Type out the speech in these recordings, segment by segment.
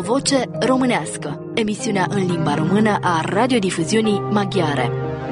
O voce românească, emisiunea în limba română a radiodifuziunii maghiare.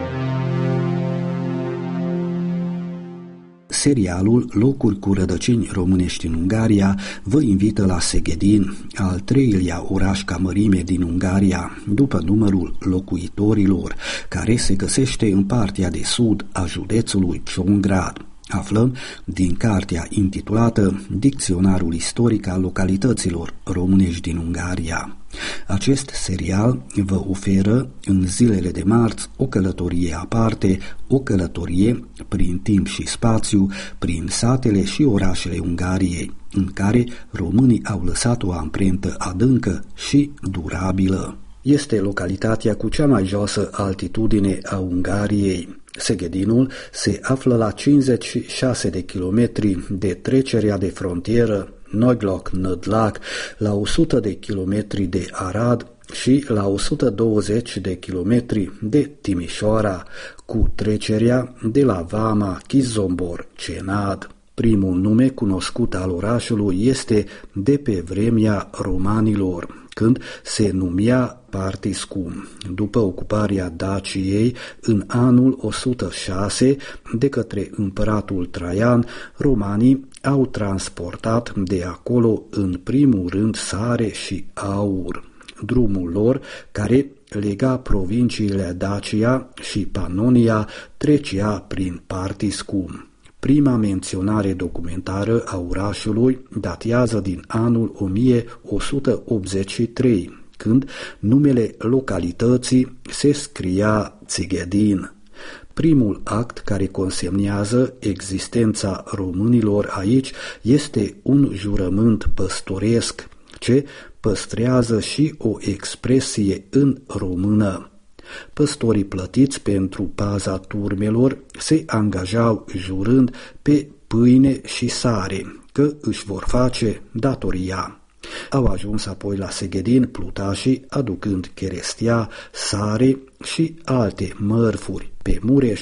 Serialul Locuri cu rădăcini românești în Ungaria vă invită la Szegedin, al treilea oraș ca mărime din Ungaria, după numărul locuitorilor, care se găsește în partea de sud a județului Csongrád. Aflăm din cartea intitulată Dicționarul istoric al localităților românești din Ungaria. Acest serial vă oferă în zilele de marți o călătorie aparte, o călătorie prin timp și spațiu, prin satele și orașele Ungariei, în care românii au lăsat o amprentă adâncă și durabilă. Este localitatea cu cea mai joasă altitudine a Ungariei. Szegedinul se află la 56 de kilometri de trecerea de frontieră Nagylak-Nădlac, la 100 de kilometri de Arad și la 120 de kilometri de Timișoara, cu trecerea de la Vama Chizombor-Cenad. Primul nume cunoscut al orașului este de pe vremea romanilor, când se numea Partiscum. După ocuparea Daciei în anul 106 de către împăratul Traian, romanii au transportat de acolo în primul rând sare și aur. Drumul lor, care lega provinciile Dacia și Panonia, trecea prin Partiscum. Prima menționare documentară a orașului datează din anul 1183, când numele localității se scria Szegedin. Primul act care consemnează existența românilor aici este un jurământ păstoresc, ce păstrează și o expresie în română. Păstorii plătiți pentru paza turmelor se angajau jurând pe pâine și sare că își vor face datoria. Au ajuns apoi la Szegedin plutașii aducând cherestia, sare și alte mărfuri. Pe Mureș